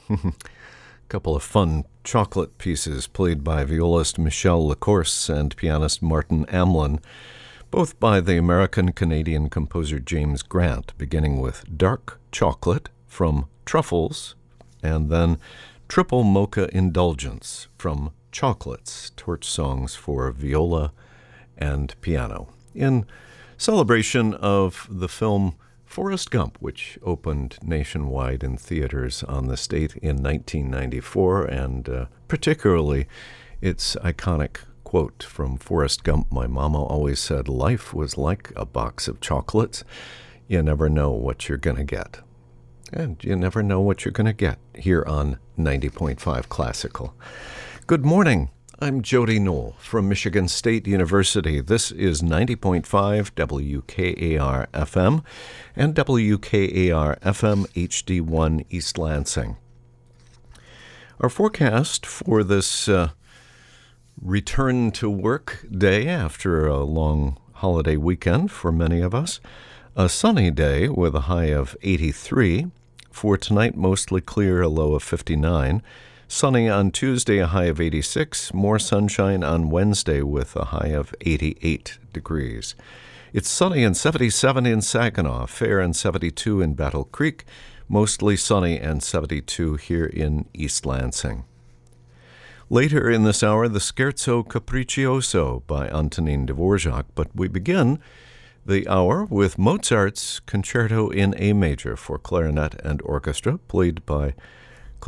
Couple of fun chocolate pieces played by violist Michel Lacourse and pianist Martin Amlin, both by the American-Canadian composer James Grant, beginning with Dark Chocolate from Truffles, and then Triple Mocha Indulgence from Chocolates, torch songs for viola and piano, in celebration of the film Forrest Gump, which opened nationwide in theaters on the state in 1994, and particularly its iconic quote from Forrest Gump. My mama always said, "Life was like a box of chocolates. You never know what you're going to get." And you never know what you're going to get here on 90.5 Classical. Good morning. I'm Jody Knoll from Michigan State University. This is 90.5 WKAR-FM and WKAR-FM HD1 East Lansing. Our forecast for this return to work day after a long holiday weekend for many of us. A sunny day with a high of 83. For tonight, mostly clear, a low of 59. Sunny on Tuesday, a high of 86. More sunshine on Wednesday with a high of 88 degrees. It's sunny and 77 in Saginaw, fair and 72 in Battle Creek, mostly sunny and 72 here in East Lansing. Later in this hour, the Scherzo Capriccioso by Antonin Dvorak, but we begin the hour with Mozart's Concerto in A Major for clarinet and orchestra, played by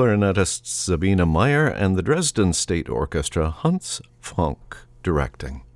clarinetist Sabine Meyer and the Dresden State Orchestra, Hans Fonck directing.